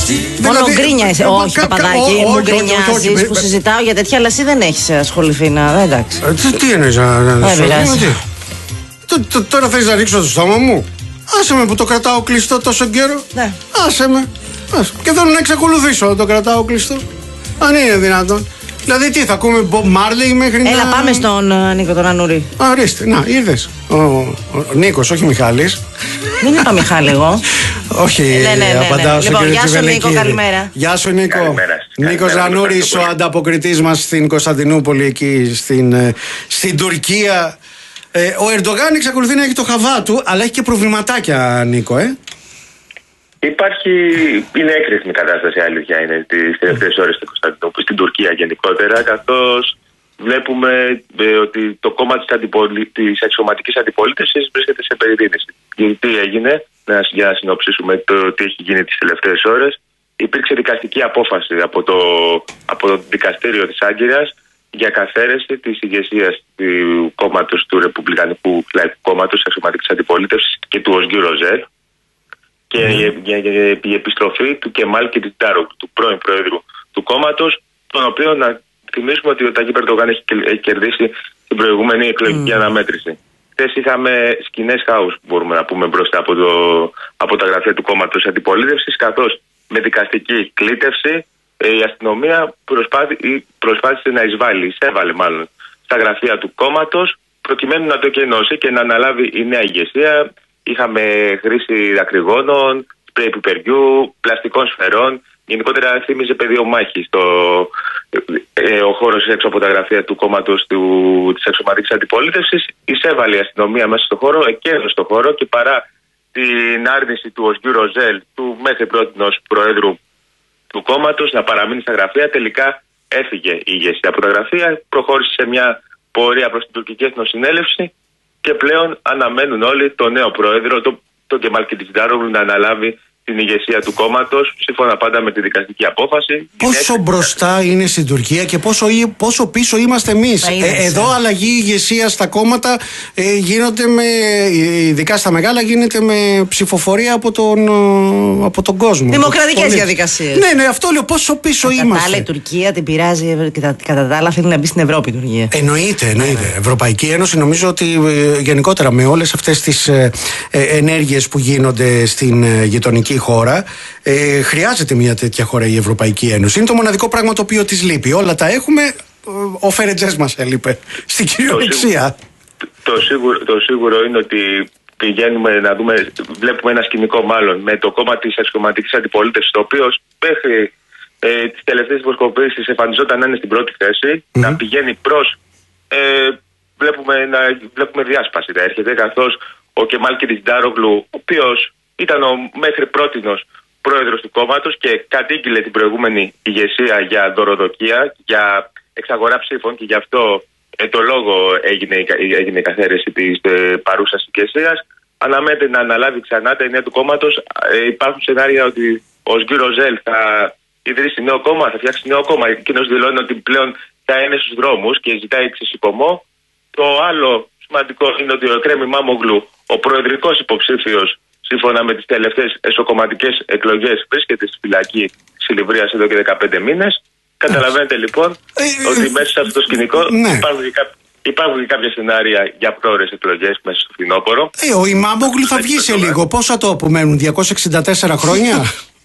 Μόνο γκρίνια είσαι. Όχι, Παπαδάκη, μου γκρινιάζεις που συζητάω για τέτοια, αλλά εσύ δεν έχεις ασχοληθεί να. Εντάξει. Τι εννοείς να σου. Τώρα θες να ρίξω το στόμα μου? Άσε με που το κρατάω κλειστό τόσο καιρό. Ναι. Άσε με. Και θέλω να εξακολουθήσω να το κρατάω κλειστό. Αν είναι δυνατόν. Δηλαδή τι, θα ακούμε Bob Marley μέχρι να... Έλα, πάμε στον Νίκο τον Ανούρη. Ορίστε, να, είδες. Ο Νίκος, όχι Μιχάλης. Δεν είπα Μιχάλη εγώ. Όχι, απαντάω στον κύριο Γεια σου Τσιβελεκίδη. Νίκο, καλημέρα. Γεια σου Νίκο. Νίκος Ανούρης, ο ανταποκριτής μας στην Κωνσταντινούπολη, εκεί στην Τουρκία. Ο Ερντογάν εξακολουθεί να έχει το χαβά του, αλλά έχει και προβληματάκια, Νίκο, Είναι έκρηθμη κατάσταση, αλήθεια είναι, τις τελευταίες ώρες στην Κωνσταντινούπολη, στην Τουρκία γενικότερα, καθώς βλέπουμε ότι το κόμμα της αξιωματικής αντιπολίτευσης βρίσκεται σε περιδίνηση. Τι έγινε, για να συνοψίσουμε το τι έχει γίνει τις τελευταίες ώρες. Υπήρξε δικαστική απόφαση από το δικαστήριο της Άγκυρας για καθαίρεση της ηγεσίας του κόμματος του Ρεπουμπλικανικού Λαϊκού Κόμματος της αξιωματικής αντιπολίτευσης και του Οσγκύρ Ροζέλ. Και η επιστροφή του Κεμάλ Κιλιτζντάρογλου, του πρώην Προέδρου του κόμματος, τον οποίο να θυμίσουμε ότι ο Ταγίπ Ερντογάν έχει κερδίσει την προηγούμενη εκλογική αναμέτρηση. Χθες είχαμε σκηνές χάους, μπορούμε να πούμε, μπροστά από τα γραφεία του κόμματος αντιπολίτευσης, καθώς με δικαστική κλήτευση η αστυνομία προσπάθησε να εισέβαλε μάλλον στα γραφεία του κόμματος, προκειμένου να το κενώσει και να αναλάβει η νέα ηγεσία. Είχαμε χρήση δακρυγόνων, σπρέι πιπεριού, πλαστικών σφαιρών. Γενικότερα θύμιζε πεδίο μάχης ο χώρος έξω από τα γραφεία του κόμματος της αξιωματικής αντιπολίτευσης. Εισέβαλε η αστυνομία μέσα στο χώρο, εκένωσε το χώρο και παρά την άρνηση του Οσγκύρ Ροζέλ, του μέχρι πρότινος Προέδρου του κόμματος, να παραμείνει στα γραφεία, τελικά έφυγε η ηγεσία από τα γραφεία, προχώρησε σε μια πορεία προς την τουρκική εθνοσυνέλευση. Και πλέον αναμένουν όλοι τον νέο πρόεδρο, τον Κεμάλ Κιλιτζντάρογλου, να αναλάβει την ηγεσία του κόμματος, σύμφωνα πάντα με τη δικαστική απόφαση. Πόσο μπροστά είναι στην Τουρκία και πόσο πίσω είμαστε εμείς. Εδώ αλλαγή ηγεσία στα κόμματα γίνονται ειδικά στα μεγάλα, γίνεται με ψηφοφορία από τον κόσμο. Δημοκρατικές διαδικασίες. Ναι, αυτό λέω. Πόσο πίσω είμαστε. Κατά η Τουρκία την πειράζει και κατά τα άλλα θέλει να μπει στην Ευρώπη η Τουρκία. Εννοείται. Ευρωπαϊκή Ένωση, νομίζω ότι γενικότερα με όλες αυτές τις ενέργειες που γίνονται στην γειτονική χώρα, χρειάζεται μια τέτοια χώρα η Ευρωπαϊκή Ένωση. Είναι το μοναδικό πράγμα το οποίο της λείπει. Όλα τα έχουμε. Ο Φερετζές μας έλειπε στην κυριολεξία. Το σίγουρο είναι ότι πηγαίνουμε να δούμε, βλέπουμε ένα σκηνικό μάλλον με το κόμμα της αξιωματικής αντιπολίτευσης, το οποίο μέχρι τις τελευταίες δημοσκοπήσεις εμφανιζόταν να είναι στην πρώτη θέση, να πηγαίνει προς. Βλέπουμε διάσπαση να έρχεται, καθώς ο Κεμάλ Κιλιτζντάρογλου, ο οποίος ήταν ο μέχρι πρότινος πρόεδρος του κόμματος και κατήγγειλε την προηγούμενη ηγεσία για δωροδοκία, για εξαγορά ψήφων, και γι' αυτό το λόγο έγινε η καθαίρεση της παρούσας ηγεσίας. Αναμένεται να αναλάβει ξανά τα ενία του κόμματος. Υπάρχουν σενάρια ότι ο Οσγκύρ Ροζέλ θα ιδρύσει νέο κόμμα, θα φτιάξει νέο κόμμα. Εκείνος δηλώνει ότι πλέον θα είναι στους δρόμους και ζητάει ξεσηκωμό. Το άλλο σημαντικό είναι ότι ο Εκρέμ Ημάμογλου, ο προεδρικός υποψήφιος, σύμφωνα με τις τελευταίες εσωκομματικές εκλογές, βρίσκεται στη φυλακή Σιλιβρίας εδώ και 15 μήνες. Καταλαβαίνετε λοιπόν ότι μέσα σε αυτό το σκηνικό υπάρχουν και κάποια σενάρια για πρόορες εκλογές μέσα στο φθινόπωρο. Ο Ημάμογλου θα βγει σε λίγο. Πόσα το απομένουν, 264 χρόνια?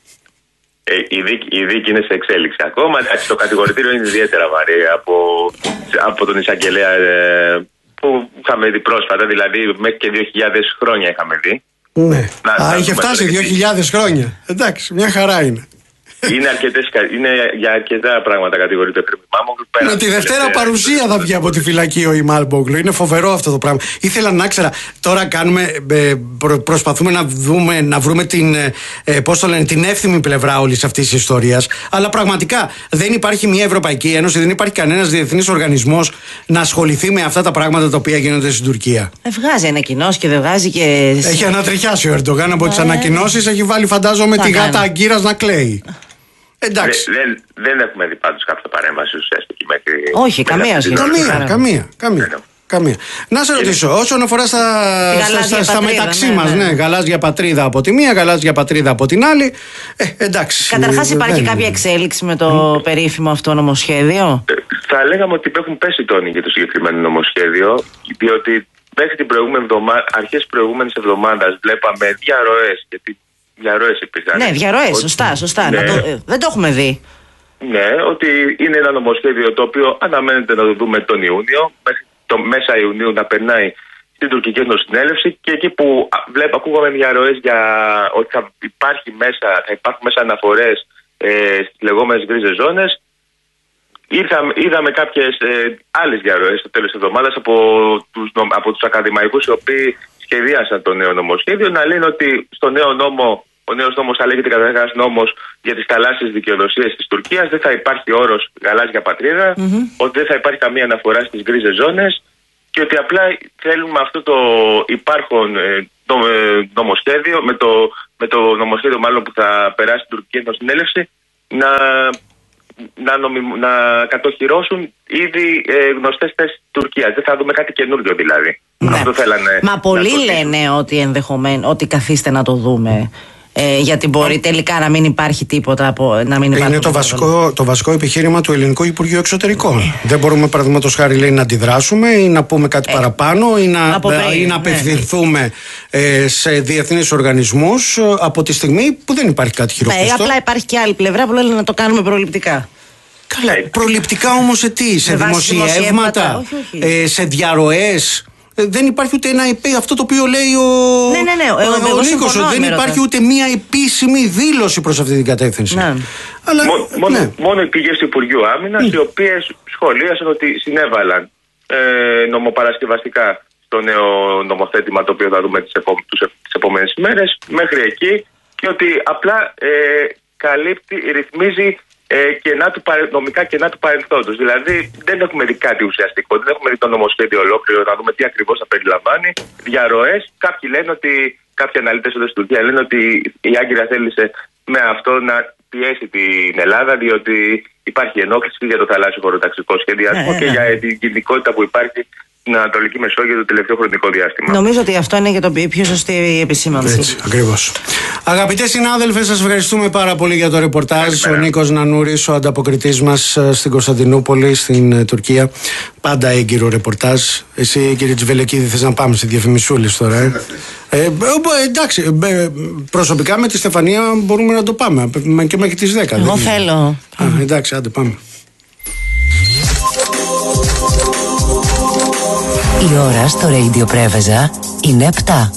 Η δίκη είναι σε εξέλιξη ακόμα. Το κατηγορητήριο είναι ιδιαίτερα βαρύ από τον εισαγγελέα που είχαμε δει πρόσφατα, δηλαδή μέχρι και 2.000 χρόνια είχαμε δει. Ναι. Είχε φτάσει 2.000 χρόνια. Εντάξει, μια χαρά είναι. Είναι για αρκετά πράγματα κατηγορείται ο Ημάμογλου. Με τη Δευτέρα παρουσία θα βγει από τη φυλακή ο Ημάμογλου. Είναι φοβερό αυτό το πράγμα. Ήθελα να ξέρω, τώρα προσπαθούμε να βρούμε την εύθυμη πλευρά όλης αυτής της ιστορίας. Αλλά πραγματικά δεν υπάρχει μια Ευρωπαϊκή Ένωση, δεν υπάρχει κανένας διεθνής οργανισμός να ασχοληθεί με αυτά τα πράγματα τα οποία γίνονται στην Τουρκία. Βγάζει ανακοινώσεις και δεν βγάζει και. Έχει ανατριχιάσει ο Ερντογάν από τις ανακοινώσεις, έχει βάλει φαντάζομαι τη γάτα Αγκύρας να κλαίει. Εντάξει. Δεν έχουμε δει πάντως κάποια παρέμβαση ουσιαστική μέχρι. Όχι, καμία. Καμία. Να σε ρωτήσω, όσον αφορά στα μεταξύ μας, ναι, γαλάζια πατρίδα από τη μία, γαλάζια πατρίδα από την άλλη. Εντάξει. Καταρχάς, υπάρχει κάποια εξέλιξη με το περίφημο αυτό νομοσχέδιο? Θα λέγαμε ότι έχουν πέσει τόνοι για το συγκεκριμένο νομοσχέδιο, διότι μέχρι την προηγούμενη εβδομάδα, αρχές προηγούμενης εβδομάδας, βλέπαμε διαρροές. Γιατί διαρροές υπήρχαν. Ναι, διαρροές, σωστά. Ναι. Δεν το έχουμε δει. Ναι, ότι είναι ένα νομοσχέδιο το οποίο αναμένεται να το δούμε τον Ιούνιο, μέχρι το μέσα Ιουνίου να περνάει στην τουρκική εθνοσυνέλευση, και εκεί που ακούγαμε διαρροές για ότι θα υπάρχουν μέσα αναφορές στις λεγόμενες γκρίζες ζώνες. Είδαμε κάποιες άλλες διαρροές στο τέλος της εβδομάδας από τους ακαδημαϊκούς οι οποίοι σχεδίασαν το νέο νομοσχέδιο, να λένε ότι στο νέο νόμο, ο νέος νόμος θα λέγεται καταρχάς νόμος για τις θαλάσσιες δικαιοδοσίες της Τουρκίας, δεν θα υπάρχει όρος γαλάζια πατρίδα, ότι δεν θα υπάρχει καμία αναφορά στις γκρίζες ζώνες, και ότι απλά θέλουμε αυτό το υπάρχον νομοσχέδιο, με το νομοσχέδιο μάλλον που θα περάσει στην τουρκική εθνοσυνέλευση, να κατοχυρώσουν ήδη γνωστές θέσεις της Τουρκίας. Δεν θα δούμε κάτι καινούργιο δηλαδή. Ναι. Αυτό θέλανε. Μα πολλοί λένε ότι καθίστε να το δούμε. Γιατί μπορεί τελικά να μην υπάρχει τίποτα. Είναι το βασικό επιχείρημα του Ελληνικού Υπουργείου Εξωτερικών. Δεν μπορούμε, παραδείγματος χάρη, λέει, να αντιδράσουμε ή να πούμε κάτι παραπάνω ή να απευθυνθούμε σε διεθνείς οργανισμούς από τη στιγμή που δεν υπάρχει κάτι χειροπιαστό. Απλά υπάρχει και άλλη πλευρά που λένε να το κάνουμε προληπτικά. Καλά, προληπτικά όμως σε τι? Σε δημοσιεύματα, σε διαρροές? Δεν υπάρχει ούτε ένα αυτό το οποίο λέει ο Νίκος. Δεν υπάρχει ούτε μία επίσημη δήλωση προς αυτή την κατεύθυνση. Ναι. Αλλά, μόνο οι πηγές του Υπουργείου Άμυνας, οι οποίες σχολίασαν ότι συνέβαλαν νομοπαρασκευαστικά στο νέο νομοθέτημα το οποίο θα δούμε τις επόμενες ημέρες, μέχρι εκεί, και ότι απλά ρυθμίζει νομικά κενά του παρελθόντος. Δηλαδή δεν έχουμε δει κάτι ουσιαστικό, δεν έχουμε δει το νομοσχέδιο ολόκληρο, να δούμε τι ακριβώς θα περιλαμβάνει. Διαρροές, κάποιοι αναλυτές εδώ στην Τουρκία λένε ότι η Άγκυρα θέλησε με αυτό να πιέσει την Ελλάδα, διότι υπάρχει ενόχληση για το θαλάσσιο χωροταξικό σχεδιασμό και για την κινητικότητα που υπάρχει στην Ανατολική Μεσόγειο το τελευταίο χρονικό διάστημα. Νομίζω ότι αυτό είναι και το πιο σωστή επισήμανση. Έτσι, ακριβώς. Αγαπητέ συνάδελφοι, σας ευχαριστούμε πάρα πολύ για το ρεπορτάζ. Ο Νίκος Νανούρης, ο ανταποκριτής μας στην Κωνσταντινούπολη, στην Τουρκία. Πάντα έγκυρο ρεπορτάζ. Εσύ, κύριε Τσβελεκίδη, θες να πάμε σε διαφημισούλες τώρα? Εντάξει, προσωπικά με τη Στεφανία μπορούμε να το πάμε και μέχρι τις 10. Εγώ θέλω. Εντάξει, άντε πάμε. Η ώρα στο Radio Πρέβεζα είναι 7.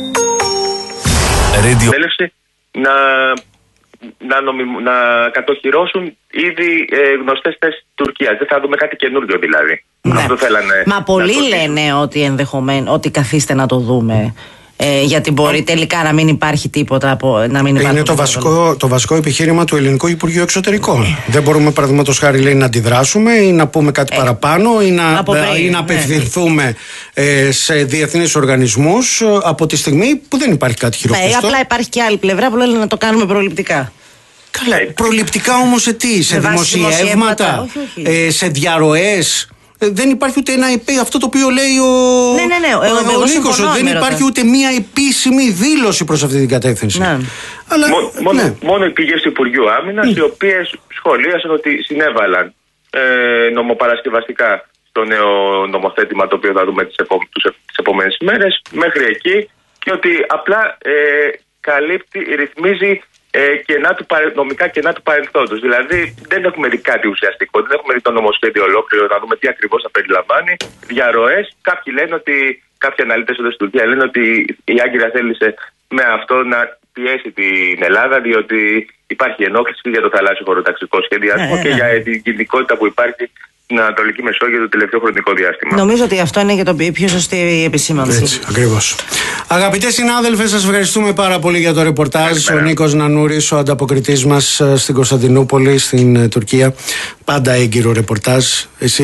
Να κατοχυρώσουν ήδη γνωστές θέσεις της Τουρκίας. Δεν θα δούμε κάτι καινούργιο δηλαδή. Αυτό θέλανε. Μα πολλοί λένε ότι καθίστε να το δούμε. Γιατί μπορεί τελικά να μην υπάρχει τίποτα. Είναι το βασικό επιχείρημα του Ελληνικού Υπουργείου Εξωτερικών. Δεν μπορούμε, παραδείγματος χάρη, λέει, να αντιδράσουμε ή να πούμε κάτι παραπάνω ή να απευθυνθούμε σε διεθνείς οργανισμούς από τη στιγμή που δεν υπάρχει κάτι χειροπιαστό. Απλά υπάρχει και άλλη πλευρά που λένε να το κάνουμε προληπτικά. Καλά, προληπτικά όμως σε τι? Σε δημοσιεύματα, σε διαρροές? Δεν υπάρχει ούτε ένα αυτό το οποίο λέει ο Νίκος. Δεν υπάρχει ούτε μία επίσημη δήλωση προς αυτή την κατεύθυνση. Ναι. Αλλά, μόνο οι πηγές του Υπουργείου Άμυνας, οι οποίες σχολίασαν ότι συνέβαλαν νομοπαρασκευαστικά στο νέο νομοθέτημα το οποίο θα δούμε τις επόμενες ημέρες, μέχρι εκεί, και ότι απλά ρυθμίζει νομικά κενά του παρελθόντος. Δηλαδή δεν έχουμε δει κάτι ουσιαστικό, δεν έχουμε δει το νομοσχέδιο ολόκληρο, να δούμε τι ακριβώς θα περιλαμβάνει. Διαρροές, κάποιοι αναλυτές εδώ στην Τουρκία λένε ότι η Άγκυρα θέλησε με αυτό να πιέσει την Ελλάδα, διότι υπάρχει ενόχληση για το θαλάσσιο χωροταξικό σχεδιασμό και για την κινητικότητα που υπάρχει στην Ανατολική Μεσόγειο το τελευταίο χρονικό διάστημα. Νομίζω ότι αυτό είναι και το πιο σωστή επισήμανση. Έτσι, ακριβώς. Αγαπητέ συνάδελφοι, σας ευχαριστούμε πάρα πολύ για το ρεπορτάζ. Ο Νίκος Νανούρης, ο ανταποκριτής μας στην Κωνσταντινούπολη, στην Τουρκία. Πάντα έγκυρο ρεπορτάζ. Εσύ,